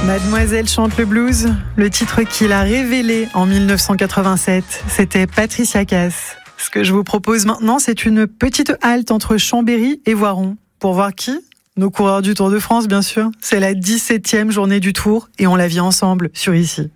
Mademoiselle chante le blues, le titre qu'il a révélé en 1987, c'était Patricia Cass. Ce que je vous propose maintenant, c'est une petite halte entre Chambéry et Voiron. Pour voir qui ? Nos coureurs du Tour de France, bien sûr. C'est la 17e journée du Tour et on la vit ensemble sur Ici.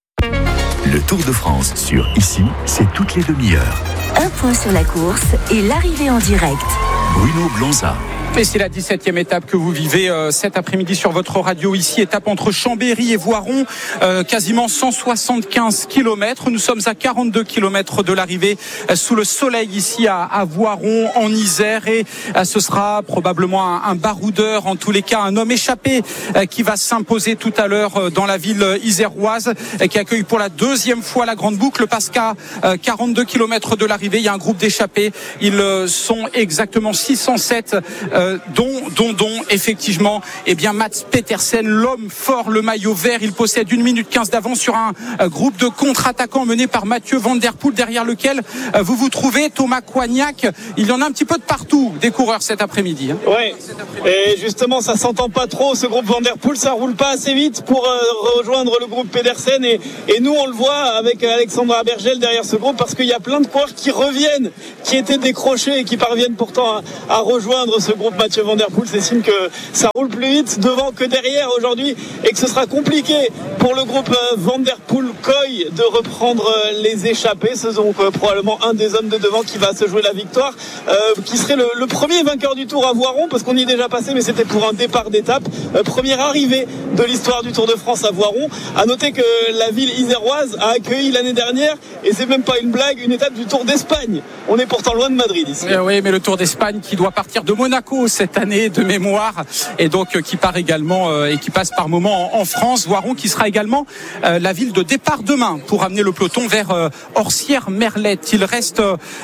Le Tour de France sur Ici, c'est toutes les demi-heures. Un point sur la course et l'arrivée en direct. Bruno Blanza. Et c'est la 17e étape que vous vivez cet après-midi sur votre radio Ici, étape entre Chambéry et Voiron, quasiment 175 km. Nous sommes à 42 km de l'arrivée sous le soleil ici à Voiron en Isère et ce sera probablement un baroudeur, en tous les cas un homme échappé qui va s'imposer tout à l'heure dans la ville iséroise, qui accueille pour la deuxième fois la Grande Boucle parce qu'à 42 km de l'arrivée, il y a un groupe d'échappés. Ils sont exactement 607 dont effectivement Mats Petersen, l'homme fort, le maillot vert. Il possède 1 minute 15 d'avance sur un groupe de contre-attaquants mené par Mathieu Van Der Poel, derrière lequel vous trouvez Thomas Coignac. Il y en a un petit peu de partout des coureurs cet après-midi. Oui, et justement ça s'entend pas trop, ce groupe Van Der Poel, ça roule pas assez vite pour rejoindre le groupe Pedersen et nous on le voit avec Alexandra Bergel derrière ce groupe, parce qu'il y a plein de coureurs qui reviennent, qui étaient décrochés et qui parviennent pourtant à rejoindre ce groupe Mathieu Van Der Poel. C'est signe que ça roule plus vite devant que derrière aujourd'hui et que ce sera compliqué pour le groupe Van Der Poel-Koy de reprendre les échappés. C'est donc probablement un des hommes de devant qui va se jouer la victoire, qui serait le premier vainqueur du Tour à Voiron, parce qu'on y est déjà passé, mais c'était pour un départ d'étape. Première arrivée de l'histoire du Tour de France à Voiron. À noter que la ville iséroise a accueilli l'année dernière, et c'est même pas une blague, une étape du Tour d'Espagne. On est pourtant loin de Madrid ici. Oui, mais le Tour d'Espagne qui doit partir de Monaco cette année de mémoire, et donc qui part également et qui passe par moments en France. Voiron qui sera également la ville de départ demain pour amener le peloton vers Orsières-Merlette. Il reste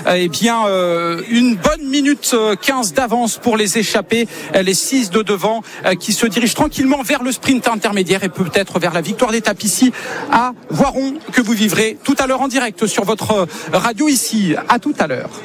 une bonne minute 15 d'avance pour les échappés, les 6 de devant qui se dirigent tranquillement vers le sprint intermédiaire et peut-être vers la victoire d'étape ici à Voiron, que vous vivrez tout à l'heure en direct sur votre radio Ici. À tout à l'heure.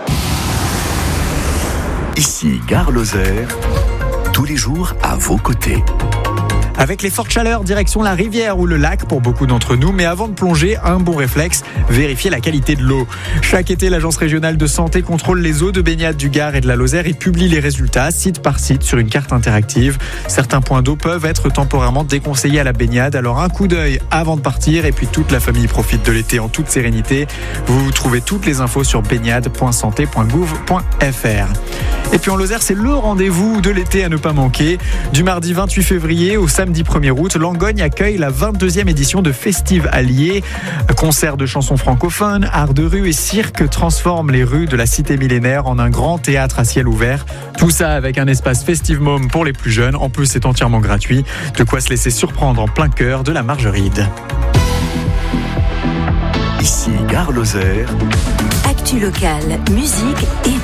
Ici, Gare Lozère, tous les jours à vos côtés. Avec les fortes chaleurs, direction la rivière ou le lac pour beaucoup d'entre nous. Mais avant de plonger, un bon réflexe, vérifier la qualité de l'eau. Chaque été, l'Agence régionale de santé contrôle les eaux de baignade du Gard et de la Lozère et publie les résultats site par site sur une carte interactive. Certains points d'eau peuvent être temporairement déconseillés à la baignade. Alors un coup d'œil avant de partir, et puis toute la famille profite de l'été en toute sérénité. Vous trouvez toutes les infos sur baignade.santé.gouv.fr. Et puis en Lozère, c'est le rendez-vous de l'été à ne pas manquer. Du mardi 28 février au samedi 1er août, Langogne accueille la 22e édition de Festive Allier. Concerts de chansons francophones, art de rue et cirque transforment les rues de la cité millénaire en un grand théâtre à ciel ouvert. Tout ça avec un espace Festive Mom pour les plus jeunes. En plus, c'est entièrement gratuit. De quoi se laisser surprendre en plein cœur de la Margeride. Ici, Gare Lozère. Actu locale, musique et